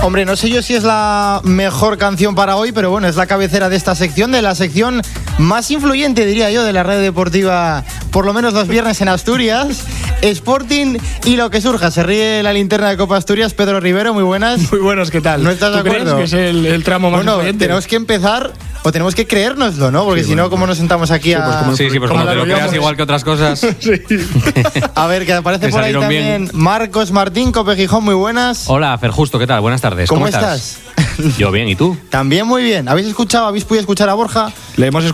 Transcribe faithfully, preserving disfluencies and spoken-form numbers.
Hombre, no sé yo si es la mejor canción para hoy, pero bueno, es la cabecera de esta sección, de la sección más influyente, diría yo, de la red deportiva, por lo menos los viernes en Asturias. Sporting y lo que surja. Se ríe la linterna de Copa Asturias. Pedro Rivero, muy buenas. Muy buenas, ¿qué tal? ¿No estás de acuerdo? ¿Crees que es el, el tramo más bueno, influyente? Tenemos que empezar, o tenemos que creérnoslo, ¿no? Porque sí, si bueno, no, ¿cómo nos sentamos aquí a...? Sí, pues como, sí, sí, pues como te lo creas igual que otras cosas. Sí. A ver, que aparece por ahí también bien. Marcos Martín, Cope Gijón, muy buenas. Hola, Fer Justo, ¿qué tal? Buenas tardes. ¿Cómo, ¿Cómo estás? estás? Yo bien, ¿y tú? También muy bien. ¿Habéis escuchado, habéis podido escuchar a Borja? Le hemos escuchado.